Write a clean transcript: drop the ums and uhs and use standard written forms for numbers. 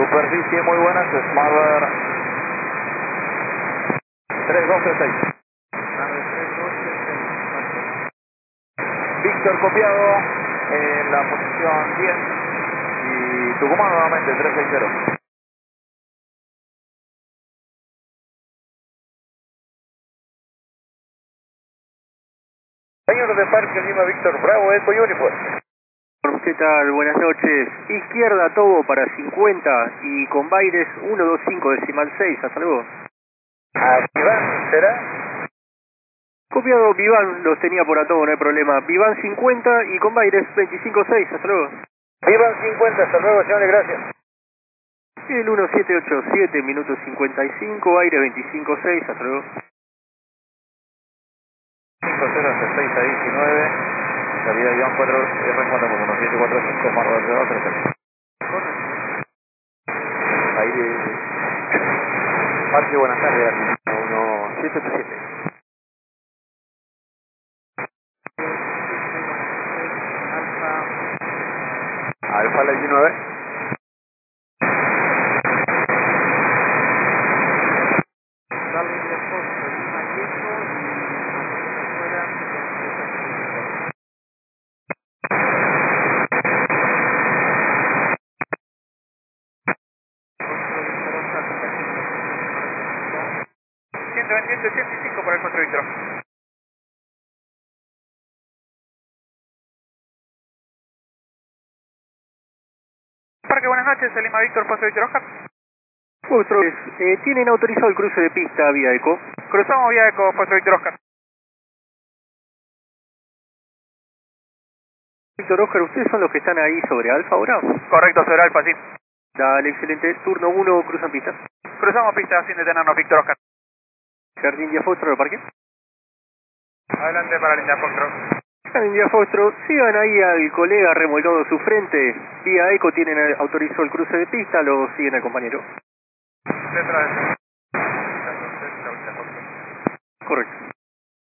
Superficie muy buena, Smartbird 3236. Víctor copiado en la posición 10 y Tucumán nuevamente 360. Señor de Parque Lima Víctor Bravo, Eco Uniform. ¿Qué tal? Buenas noches. Izquierda Tobo para 50 y con Baires 125 decimal 6. Hasta luego. Iván, ¿será? Copiado Vivan, los tenía por Atobo, no hay problema. Vivan 50 y con Baires 25-6. Hasta luego. Vivan 50, hasta luego, señores, gracias. El 1787, minuto 55, aire 25-6. Hasta luego. 506619, salida Iván 4, R4 por 1745, Marco de 2, 3. Aire. Parque, buenas tardes, 1787. Alfa la 19. Para el 4 Víctor. Parque, buenas noches, Lima Víctor, Paso Víctor Oscar. Monstruos, tienen autorizado el cruce de pista vía ECO. Cruzamos vía Eco, Paso Víctor Oscar. Víctor Oscar, ¿ustedes son los que están ahí sobre Alfa ahora? Correcto, sobre Alfa, sí. Dale, excelente. Turno 1, cruzan pista. Cruzamos pista sin detenernos, Víctor Oscar. Jardín Díaz Fostro, parque. Adelante para Linda Foxtrot. Jardín Díaz Fostro, sigan ahí al colega remolcado su frente. Vía ECO tienen autorizado el cruce de pista, lo siguen al compañero. Detrás. Correcto.